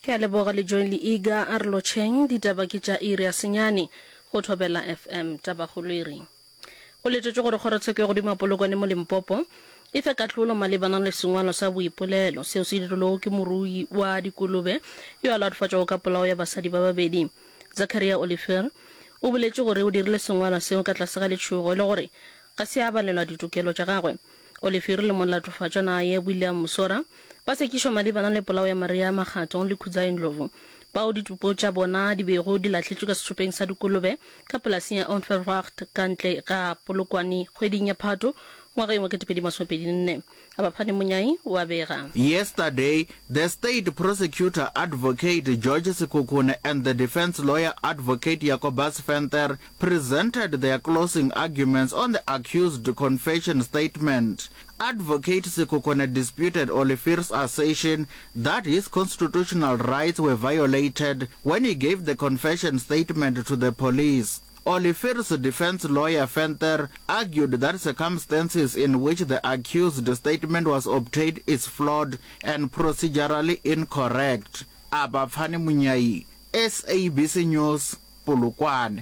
Ke a leboga le join le iga Arlo Cheng ditaba ke tša iri ya senyane go Thobela FM tabagolo e reng go letšetše gore kgorotsheko ya godimo Polokwane mo Limpopo e fe katlholo malebana le sengwalo sa boipolelo seo se dirilwego ke morui wa dikolobe yo a latofaditšego ka polao ya basadi ba babedi. Zakaria Oliver o boletše gore o dirile sengwalo seo ka tlase ga letšhogo le gore ga se a balelwa ditokelo tša gagwe. Oliver le molatofatšana ye William Musora ba sekišwa malebana le polao ya Maria Makgatong le Khuzai Ndlovu bao ditupo tša bona di bego di latlhetšwe ka sešopeng sa dikolobe ka polaseng ya Onverwacht ka ntle ga Polokwane kgweding ya Phato ngwageng wa 2024. Abaphane Monyai wa bega. Yesterday, the state prosecutor advocate George Sekhukhune and the defense lawyer advocate Jacobus Venter presented their closing arguments on the accused confession statement. Advocate Sekhukhune disputed Oliver's assertion that his constitutional rights were violated when he gave the confession statement to the police. Oliver's defense lawyer Venter argued that circumstances in which the accused statement was obtained is flawed and procedurally incorrect. Abaphane Munyai, SABC News, Polokwane.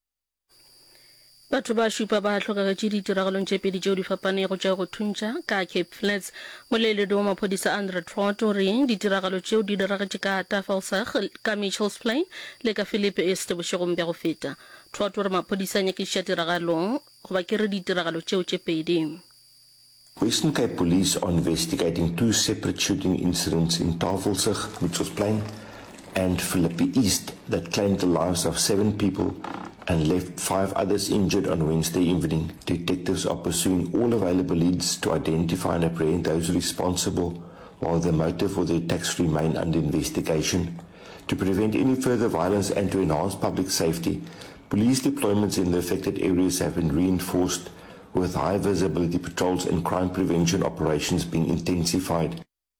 Batho ba šupa ba tlhokagetše ditiragalong tše pedi tšeo di fapanego tša go thuntša ka Cape Flats. Moleledi wa maphodisa Andre Trot o reng ditiragalo tšeo di diragetše ka Tafelberg ka Mitchells Plain le ka Philip Este bošegong bja go feta. Trot o re maphodisa a nyakiša tiragalong goba ke re ditiragalo tšeo tše pedi. Western Cape Police are investigating two separate shooting incidents in Tafelberg, Mitchells Plain, and Philippi East that claimed the lives of 7 people and left 5 others injured on Wednesday evening. Detectives are pursuing all available leads to identify and apprehend those responsible, while the motive for the attacks remain under investigation. To prevent any further violence and to enhance public safety, police deployments in the affected areas have been reinforced, with high visibility patrols and crime prevention operations being intensified.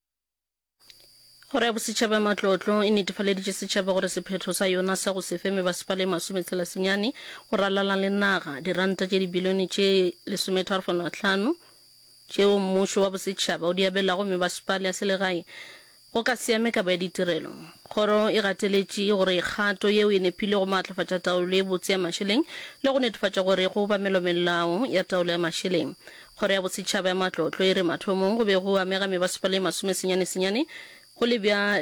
Gore ya bosetšhaba matlotlo e netefaleditše setšhaba gore sephetho sa yona sa go se fe mebasepala e masometselasenyane go ralala le naga diranta tše dibilione tše 13.5 tšeo mmušo wa bosetšhaba o di abelago mebasepala ya selegae go ka siame ka ba ditirelo. Kgoro e gateletše gore kgato yeo e nepile go maatlafatša taolo e botse ya mašeleng le go netefatša gore go obamela melao ya taolo ya mašeleng. Kgoro ya bosetšhaba ya matlotlo e re mathomong go be go amega mebasepala e masomesenyane go le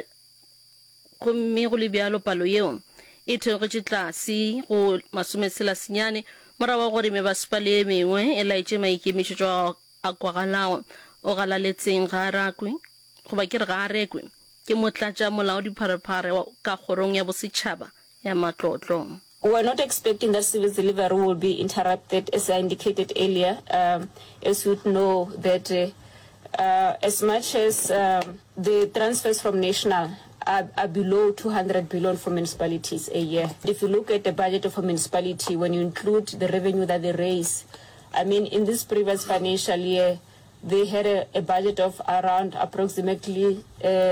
bjalo palo yeo e theogetše tlase go masometselasenyane morago gore mebasepala e mengwe e laetše maikemišetšo a kwagalago o galaletseng ga rakwe goba ke re ga a rekwe ke motlatša molaodipharephare ka kgorong ya bosetšhaba ya matlotlo. We are not expecting that service delivery will be interrupted, as I indicated earlier. As you know that as much as the transfers from national are below 200 billion for municipalities a year. If you look at the budget of a municipality, when you include the revenue that they raise, I mean, in this previous financial year, they had a budget of around approximately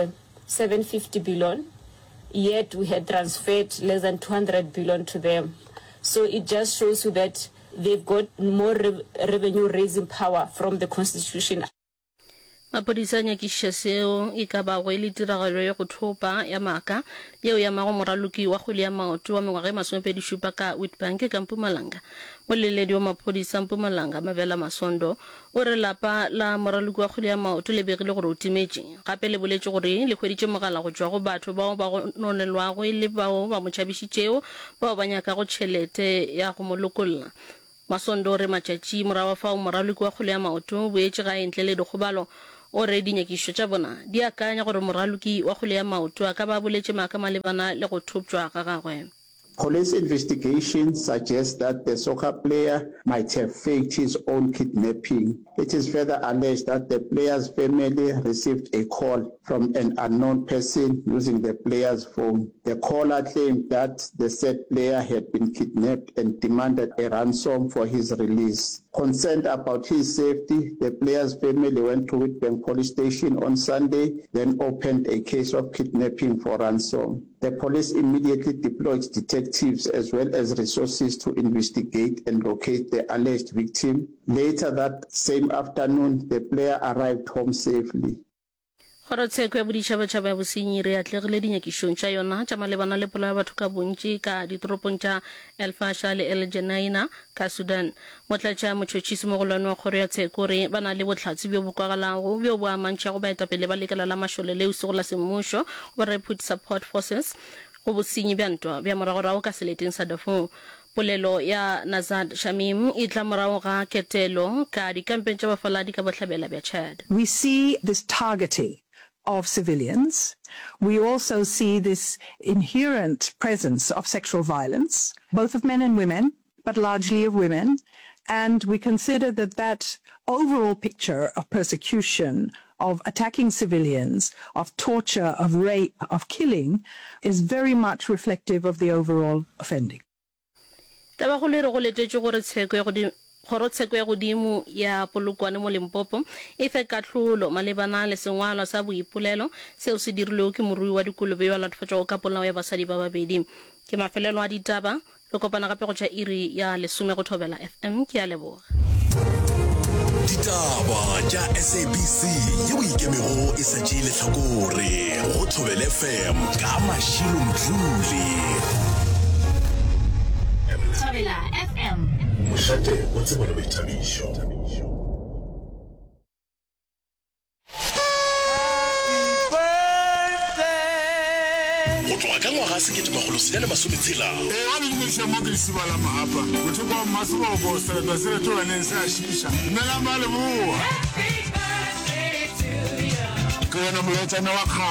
750 billion, yet we had transferred less than 200 billion to them. So it just shows you that they've got more revenue raising power from the constitution. Maphodisa a nyakiša seo e ka bago e le tiragalo ya go thopa ya maaka yeo ya mago moraloki wa kgwele ya maoto wa mengwaga e 27 ka Witbank ka Mpumalanga. Moleledi wa maphodisa Mpumalanga Mavela Masondo o re lapa la moraloki wa kgwele ya maoto le begile gore o timetše gape le boletše gore le hweditše mogala go tšwa go batho bao ba go nonelwago le bao ba motšhabišitšeo bao ba nyakago tšhelete ya go molokolola. Masondo o re matšatši morago fao moraloki wa kgwele ya maoto boetše ga entle le dikgobalo o re dinyakišo tša bona di akanya gore moraloki wa kgwele ya maoto a ka ba boletše maaka malebana le go thoptšwa ga gagwe. Police investigations suggest that the soccer player might have faked his own kidnapping. It is further alleged that the player's family received a call from an unknown person using the player's phone. The caller claimed that the said player had been kidnapped and demanded a ransom for his release. Concerned about his safety, the player's family went to Witbank police station on Sunday, then opened a case of kidnapping for ransom. The police immediately deployed detectives as well as resources to investigate and locate the alleged victim. Later that same afternoon, the player arrived home safely. Kgorotsheko ya boditšhabatšhaba ya bosenyi re atlegile dinyakišong tša yona tša malebana le polao ya batho ka bontši ka ditoropong tša El Fasher le El Geneina ka Sudan. Motlatša motšhotšhisi mogolwane wa kgoro ya tsheko re ba na le bohlatsi bjo bo kwagalago bjo bo amantšhago baetapele ba lekala la mašole leo sego la semmušo go Rapid Support Forces go bosenyi bja ntwa bja moragorago ka seleteng sa Darfur. Polelo ya Nazad Shamim e tla morago ga ketelo ka dikampeng tša bafaladi ka bohlabela bja Chad. We see this targeting of civilians. We also see this inherent presence of sexual violence, both of men and women, but largely of women. And we consider that that overall picture of persecution, of attacking civilians, of torture, of rape, of killing, is very much reflective of the overall offending. Kgorotsheko ya godimo ya Polokwane mo Limpopo e fe katlholo malebana le sengwalwa sa boipolelo seo se dirilwego ke morui wa dikolobe yo a latofatšago ka polao ya basadi ba babedi. Ke mafelelo a ditaba le kopana gape go tša iri ya 10 go Thobela FM. Ke a leboga. Ditaba tša SABC ye o ikemego e sa tšee lehlakore go Thobela FM ka Mashilo Mdluli. Thobela FM. Mošate o tsebo le boithabišo. Go tloga ka ngwaga 1960 a le diša mo ke sibala mahapa motho ba masebo go seleta se to ene se a shisha nna la male boa ke na mo tsena wa